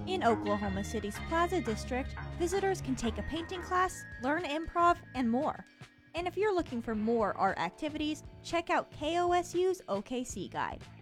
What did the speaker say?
In Oklahoma City's Plaza District, visitors can take a painting class, learn improv, and more. And if you're looking for more art activities, check out KOSU's OKC Guide.